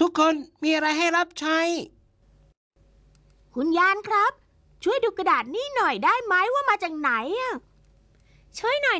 ทุกคนมีอะไรให้รับใช้คุณยานครับช่วยดูกระดาษนี่หน่อยได้ไหมว่ามาจากไหนอะช่วยหน่อย